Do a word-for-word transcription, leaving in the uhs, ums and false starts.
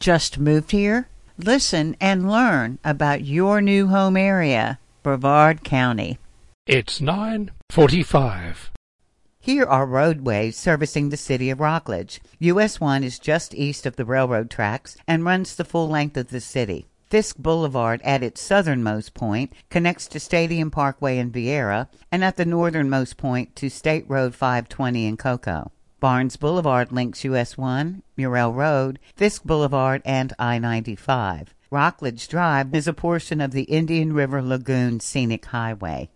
Just moved here? Listen and learn about your new home area, Brevard County. It's nine forty-five. Here are roadways servicing the city of Rockledge. U S one is just east of the railroad tracks and runs the full length of the city. Fisk Boulevard at its southernmost point connects to Stadium Parkway in Viera, and at the northernmost point to State Road five twenty in Cocoa. Barnes Boulevard links U S one, Murrell Road, Fisk Boulevard, and I ninety-five. Rockledge Drive is a portion of the Indian River Lagoon Scenic Highway.